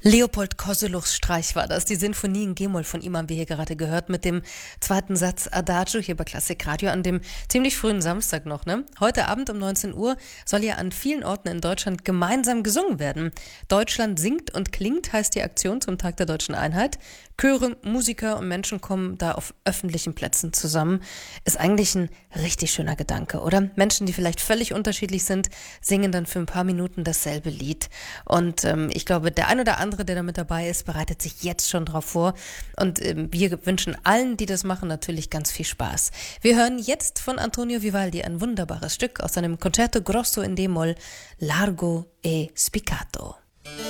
Leopold Kozeluchs Streich war das, die Sinfonie in G-Moll von ihm haben wir hier gerade gehört, mit dem zweiten Satz Adagio hier bei Klassikradio an dem ziemlich frühen Samstag noch, ne? Heute Abend um 19 Uhr soll ja an vielen Orten in Deutschland gemeinsam gesungen werden. Deutschland singt und klingt heißt die Aktion zum Tag der Deutschen Einheit. Chöre, Musiker und Menschen kommen da auf öffentlichen Plätzen zusammen. Ist eigentlich ein richtig schöner Gedanke, oder? Menschen, die vielleicht völlig unterschiedlich sind, singen dann für ein paar Minuten dasselbe Lied. Und ich glaube, der ein oder andere, der da mit dabei ist, bereitet sich jetzt schon drauf vor. Und wir wünschen allen, die das machen, natürlich ganz viel Spaß. Wir hören jetzt von Antonio Vivaldi ein wunderbares Stück aus seinem Concerto Grosso in D-Moll, Largo e Spiccato.